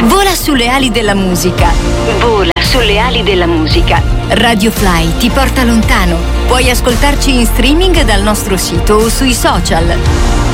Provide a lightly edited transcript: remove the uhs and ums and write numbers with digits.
Vola sulle ali della musica. Vola sulle ali della musica. Radio Fly ti porta lontano. Puoi ascoltarci in streaming dal nostro sito o sui social.